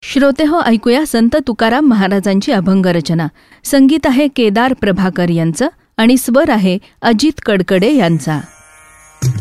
श्रोते हो, ऐकूया संत तुकाराम महाराजांची अभंग रचना. संगीत आहे केदार प्रभाकर यांचं आणि स्वर आहे अजित कडकडे यांचा.